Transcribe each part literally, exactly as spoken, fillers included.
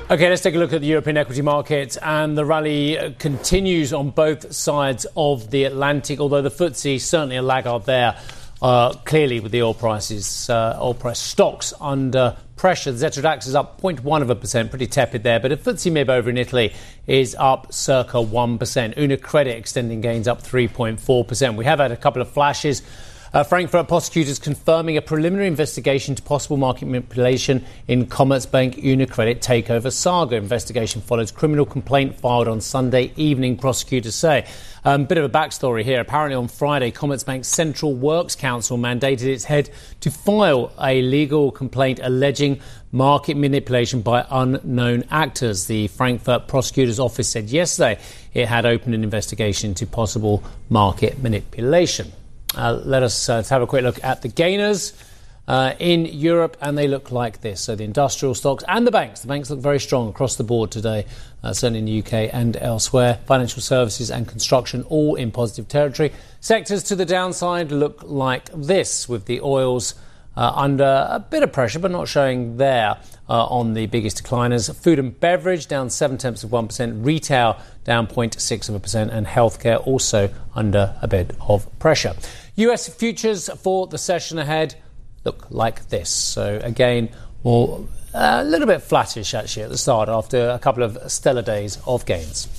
OK, let's take a look at the European equity markets, and the rally continues on both sides of the Atlantic, although the F T S E certainly a laggard there, uh, clearly with the oil prices, uh, oil price stocks under pressure. The Xetra DAX is up zero point one of a percent, pretty tepid there, but the F T S E M I B over in Italy is up circa one percent. UniCredit extending gains up three point four percent. We have had a couple of flashes. Uh, Frankfurt prosecutors confirming a preliminary investigation to possible market manipulation in Commerzbank UniCredit takeover saga. Investigation follows criminal complaint filed on Sunday evening, prosecutors say. A um, bit of a backstory here. Apparently on Friday, Commerzbank's Central Works Council mandated its head to file a legal complaint alleging market manipulation by unknown actors. The Frankfurt prosecutor's office said yesterday it had opened an investigation into possible market manipulation. Uh, let us uh, have a quick look at the gainers uh, in Europe, and they look like this. So the industrial stocks and the banks. The banks look very strong across the board today, uh, certainly in the U K and elsewhere. Financial services and construction all in positive territory. Sectors to the downside look like this, with the oils uh, under a bit of pressure, but not showing there uh, on the biggest decliners. Food and beverage down seven tenths of one percent. Retail down zero point six of a percent, and healthcare also under a bit of pressure. U S futures for the session ahead look like this. So again, well, a little bit flattish actually at the start after a couple of stellar days of gains.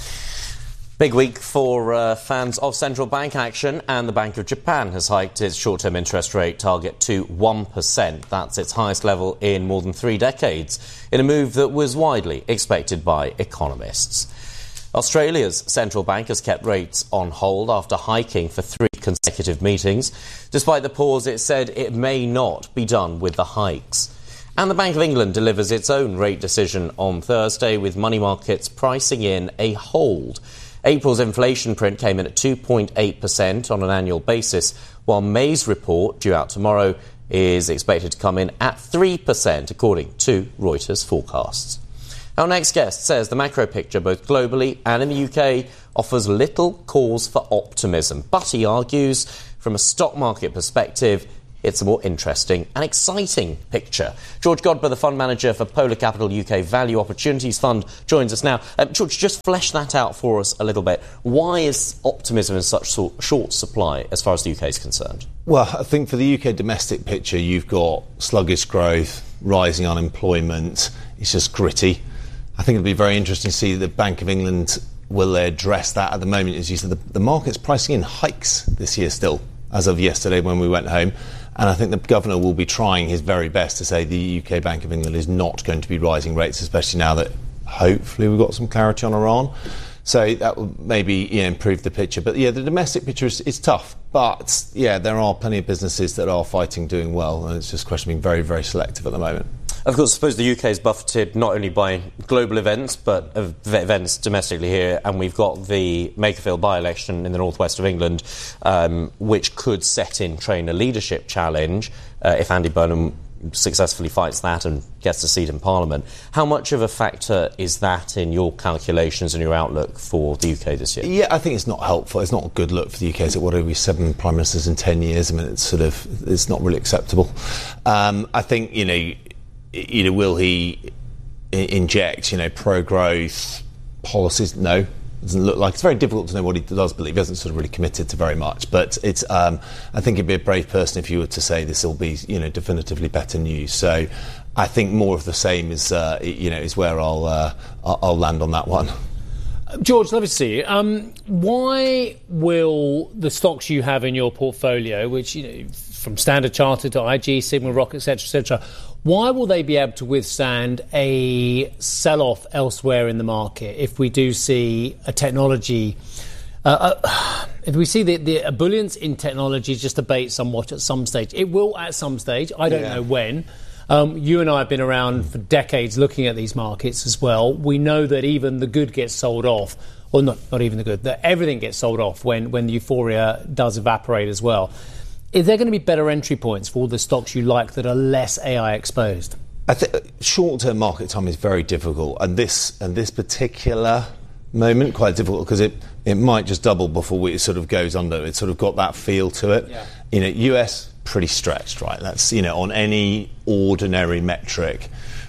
Big week for uh, fans of central bank action, and the Bank of Japan has hiked its short-term interest rate target to one percent. That's its highest level in more than three decades, in a move that was widely expected by economists. Australia's central bank has kept rates on hold after hiking for three consecutive meetings. Despite the pause, it said it may not be done with the hikes. And the Bank of England delivers its own rate decision on Thursday, with money markets pricing in a hold. April's inflation print came in at two point eight percent on an annual basis, while May's report, due out tomorrow, is expected to come in at three percent, according to Reuters forecasts. Our next guest says the macro picture, both globally and in the U K, offers little cause for optimism. But he argues, from a stock market perspective, it's a more interesting and exciting picture. George Godber, the fund manager for Polar Capital U K Value Opportunities Fund, joins us now. Um, George, just flesh that out for us a little bit. Why is optimism in such short supply as far as the U K is concerned? Well, I think for the U K domestic picture, you've got sluggish growth, rising unemployment. It's just gritty. I think it'll be very interesting to see the Bank of England will address that. At the moment, as you said, the, the market's pricing in hikes this year still, as of yesterday when we went home. And I think the governor will be trying his very best to say the U K Bank of England is not going to be rising rates, especially now that hopefully we've got some clarity on Iran. So that will maybe you know, improve the picture. But yeah, the domestic picture is, is tough. But yeah, there are plenty of businesses that are fighting, doing well. And it's just a question of being very, very selective at the moment. Of course, I suppose the U K is buffeted not only by global events, but events domestically here. And we've got the Makerfield by-election in the northwest of England, um, which could set in train a leadership challenge uh, if Andy Burnham successfully fights that and gets a seat in Parliament. How much of a factor is that in your calculations and your outlook for the U K this year? Yeah, I think it's not helpful. It's not a good look for the U K. Is it, what are we, seven prime ministers in ten years? I mean, it's sort of, it's not really acceptable. Um, I think, you know, you know, will he inject, you know, pro-growth policies? No. Doesn't look like. It's very difficult to know what he does believe. He hasn't sort of really committed to very much. But it's. Um, I think he'd be a brave person if you were to say this will be, you know, definitively better news. So I think more of the same is, uh, you know, is where I'll uh, I'll land on that one. George, let me see. Um, why will the stocks you have in your portfolio, which, you know, from Standard Chartered to I G, Sigma Rock, et cetera, et cetera, why will they be able to withstand a sell-off elsewhere in the market if we do see a technology, uh, uh, if we see the, the ebullience in technology just abate somewhat at some stage? It will at some stage. I don't yeah. know when. Um, you and I have been around for decades looking at these markets as well. We know that even the good gets sold off, or not, not even the good, that everything gets sold off when, when the euphoria does evaporate as well. Is there going to be better entry points for all the stocks you like that are less A I exposed? I think short-term market time is very difficult, and this and this particular moment quite difficult because it, it might just double before it sort of goes under. It's sort of got that feel to it. Yeah. You know, U S pretty stretched, right? That's, you know, on any ordinary metric,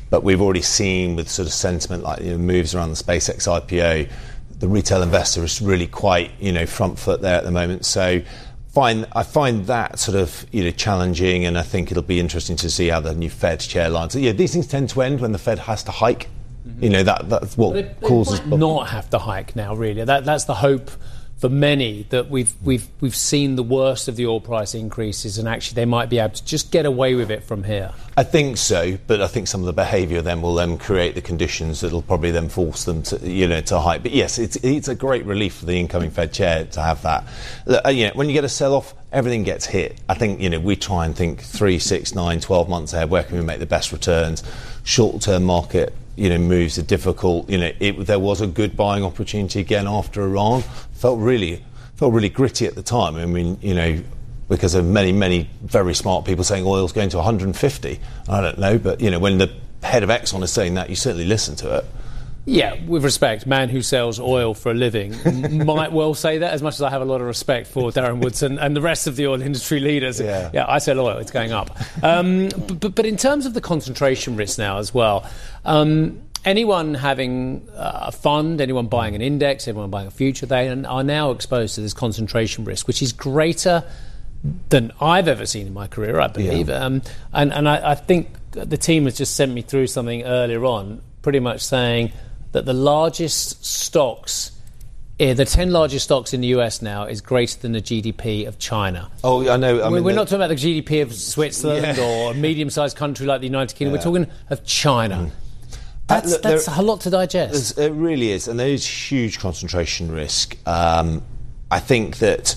But we've already seen with sort of sentiment like you know, moves around the SpaceX I P O, the retail investor is really quite you know front foot there at the moment. So find I find that sort of you know challenging, and I think it'll be interesting to see how the new Fed chair lines. So, yeah, these things tend to end when the Fed has to hike. Mm-hmm. You know that that's what they, they causes might not have to hike now. Really, that that's the hope for many, that we've we've we've seen the worst of the oil price increases, and actually they might be able to just get away with it from here. I think so, but I think some of the behaviour then will then create the conditions that'll probably then force them to, you know, to hike. But yes, it's it's a great relief for the incoming Fed chair to have that. Uh, you know, when you get a sell-off, everything gets hit. I think you know we try and think three, six, nine, twelve months ahead. Where can we make the best returns? Short-term market, you know, moves are difficult. You know, it, there was a good buying opportunity again after Iran. Felt really felt really gritty at the time. I mean, you know. Because of many, many very smart people saying oil's going to one hundred fifty. I don't know, but, you know, when the head of Exxon is saying that, you certainly listen to it. Yeah, with respect, man who sells oil for a living might well say that, as much as I have a lot of respect for Darren Woodson and the rest of the oil industry leaders. Yeah, yeah I sell oil, it's going up. Um, but, but in terms of the concentration risk now as well, um, anyone having a fund, anyone buying an index, anyone buying a future, they are now exposed to this concentration risk, which is greater than I've ever seen in my career, I believe. Yeah. Um, and and I, I think the team has just sent me through something earlier on, pretty much saying that the largest stocks, eh, the ten largest stocks in the U S now is greater than the G D P of China. Oh, I know. I we're mean, we're the, not talking about the G D P of Switzerland yeah. or a medium-sized country like the United Kingdom. Yeah. We're talking of China. Mm. That's, uh, that's a lot to digest. It really is. And there is huge concentration risk. Um, I think that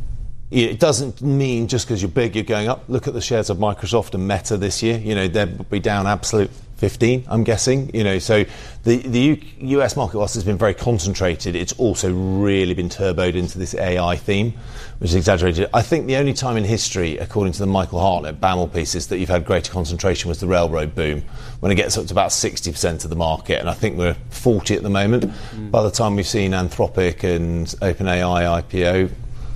it doesn't mean just because you're big, you're going up. Look at the shares of Microsoft and Meta this year. You know, they'll be down absolute fifteen, I'm guessing. You know, so the, the U- US market, whilst it's been very concentrated, it's also really been turboed into this A I theme, which is exaggerated. I think the only time in history, according to the Michael Hartnett BAML pieces, that you've had greater concentration was the railroad boom, when it gets up to about sixty percent of the market. And I think we're forty at the moment. Mm. By the time we've seen Anthropic and OpenAI I P O,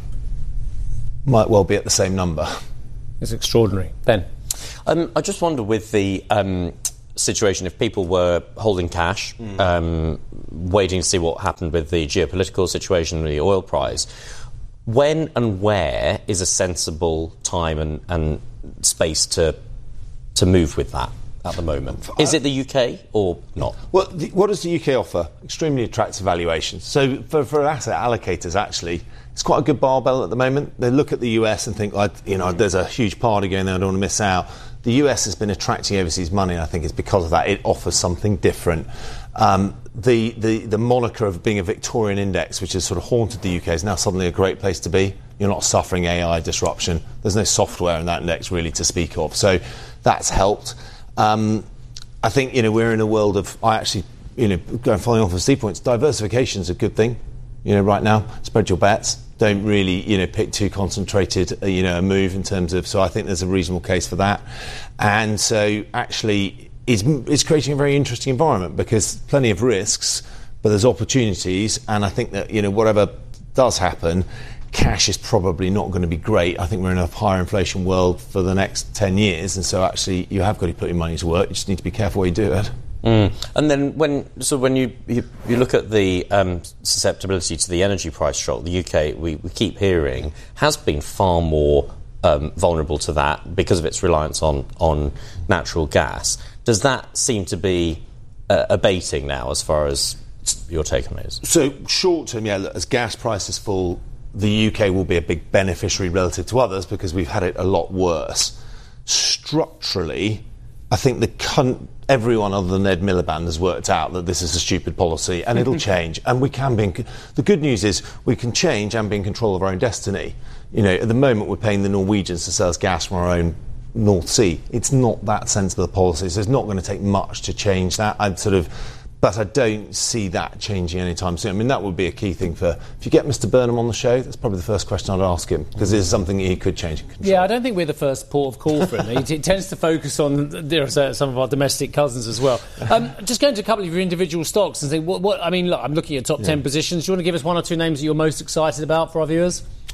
might well be at the same number. It's extraordinary. Ben? Um, I just wonder with the um, situation, if people were holding cash, mm. um, waiting to see what happened with the geopolitical situation, the oil price, when and where is a sensible time and, and space to to move with that at the moment? Is it the U K or not? Well, the, what does the U K offer? Extremely attractive valuations. So for, for asset allocators, actually, it's quite a good barbell at the moment. They look at the U S and think, like, you know, there's a huge party going there, I don't want to miss out. The U S has been attracting overseas money, and I think it's because of that. It offers something different. Um, the, the, the moniker of being a Victorian index, which has sort of haunted the U K, is now suddenly a great place to be. You're not suffering A I disruption. There's no software in that index really to speak of. So that's helped. Um, I think, you know, we're in a world of, I actually, you know, going following off of Steve points, diversification is a good thing. You know, right now, spread your bets. Don't really, you know, pick too concentrated, uh, you know, a move in terms of. So I think there's a reasonable case for that. And so actually, it's, it's creating a very interesting environment because plenty of risks, but there's opportunities. And I think that, you know, whatever does happen, cash is probably not going to be great. I think we're in a higher inflation world for the next ten years. And so actually, you have got to put your money to work. You just need to be careful what you do it. Mm. And then when so when you you, you look at the um, susceptibility to the energy price shock, the U K, we, we keep hearing, has been far more um, vulnerable to that because of its reliance on, on natural gas. Does that seem to be uh, abating now as far as your take on it is? So short term, yeah, look, as gas prices fall, the U K will be a big beneficiary relative to others because we've had it a lot worse. Structurally, I think the con- everyone other than Ed Miliband has worked out that this is a stupid policy and it'll change. And we can be... In, the good news is we can change and be in control of our own destiny. You know, at the moment we're paying the Norwegians to sell us gas from our own North Sea. It's not that sensible a policy, so it's not going to take much to change that. I'd sort of... But I don't see that changing anytime soon. I mean, that would be a key thing for... If you get Mister Burnham on the show, that's probably the first question I'd ask him, because it's something he could change and control. Yeah, I don't think we're the first port of call for him. He t- tends to focus on there are some of our domestic cousins as well. Um, just going to a couple of your individual stocks and say, what, what I mean, look, I'm looking at top yeah. ten positions. Do you want to give us one or two names that you're most excited about for our viewers?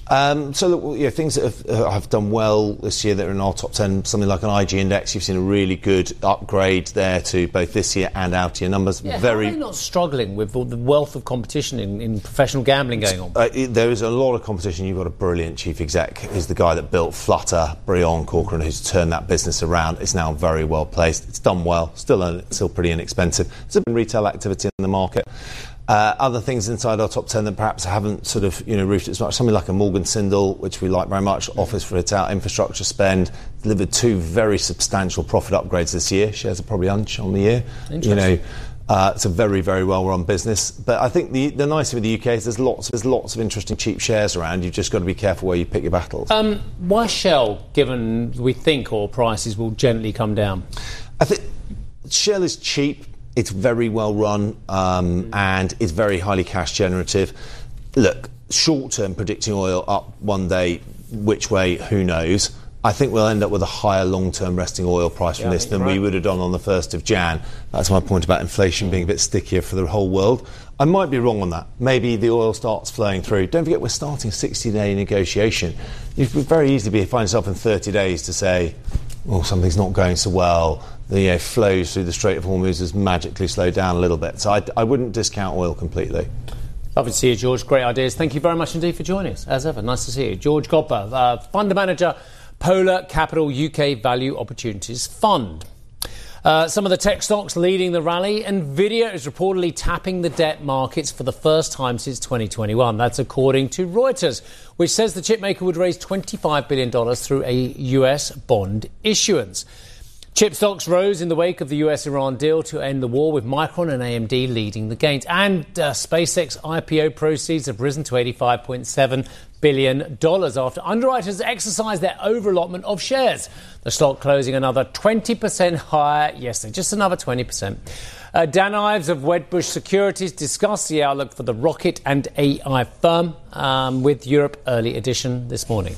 Um, so look, you know, things that have, uh, have done well this year that are in our top ten, something like an I G index, you've seen a really good upgrade there to both this year and out year numbers. Yeah, Very, how are they not struggling with all the wealth of competition in, in professional gambling going on? Uh, it, there is a lot of competition. You've got a brilliant chief exec, who's the guy that built Flutter, Brian Corcoran, who's turned that business around. It's now very well placed. It's done well, still uh, still pretty inexpensive. There's been retail activity in the market. Uh, other things inside our top ten that perhaps haven't sort of, you know, roofed as much. Something like a Morgan Sindall, which we like very much, Office Fit Out, infrastructure spend, delivered two very substantial profit upgrades this year. Shares are probably unch on the year. You know, uh, it's a very, very well-run business. But I think the the nice thing with the U K is there's lots there's lots of interesting cheap shares around. You've just got to be careful where you pick your battles. Um, why Shell, given we think oil prices will gently come down? I think Shell is cheap. It's very well run um, and it's very highly cash generative. Look, short term predicting oil up one day, which way, who knows. I think we'll end up with a higher long term resting oil price from yeah, this than right. we would have done on the first of January. That's my point about inflation being a bit stickier for the whole world. I might be wrong on that. Maybe the oil starts flowing through. Don't forget, we're starting a sixty day negotiation. You could very easily be, find yourself in thirty days to say, oh, something's not going so well. The you know, flows through the Strait of Hormuz has magically slowed down a little bit. So I, I wouldn't discount oil completely. Lovely to see you, George. Great ideas. Thank you very much indeed for joining us, as ever. Nice to see you. George Godber, uh, Fund Manager, Polar Capital U K Value Opportunities Fund. Uh, some of the tech stocks leading the rally. Nvidia is reportedly tapping the debt markets for the first time since twenty twenty-one. That's according to Reuters, which says the chipmaker would raise twenty-five billion dollars through a U S bond issuance. Chip stocks rose in the wake of the U S Iran deal to end the war, with Micron and A M D leading the gains. And uh, SpaceX I P O proceeds have risen to eighty-five point seven billion dollars after underwriters exercised their overallotment of shares. The stock closing another twenty percent higher yesterday, just another twenty percent. Uh, Dan Ives of Wedbush Securities discussed the outlook for the rocket and A I firm um, with Europe Early Edition this morning.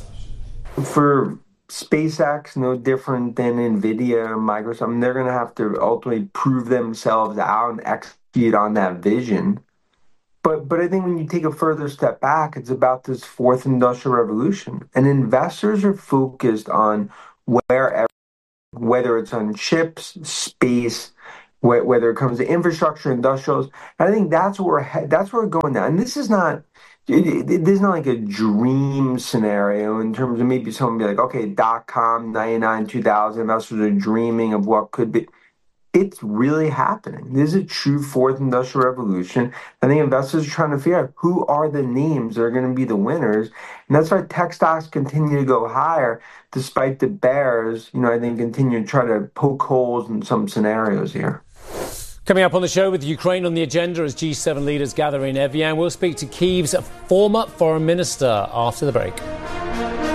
For SpaceX, no different than NVIDIA or Microsoft, I mean, they're going to have to ultimately prove themselves out and execute on that vision. But but I think when you take a further step back, it's about this fourth industrial revolution. And investors are focused on wherever, whether it's on chips, space, wh- whether it comes to infrastructure, industrials. And I think that's where we're, that's where we're going now. And this is not... It, it, there's not like a dream scenario in terms of maybe someone be like, okay, dot-com, ninety-nine, two thousand, investors are dreaming of what could be. It's really happening. This is a true fourth industrial revolution. I think investors are trying to figure out who are the names that are going to be the winners. And that's why tech stocks continue to go higher, despite the bears, you know, I think continue to try to poke holes in some scenarios here. Coming up on the show, with Ukraine on the agenda as G seven leaders gather in Evian, we'll speak to Kyiv's former foreign minister after the break.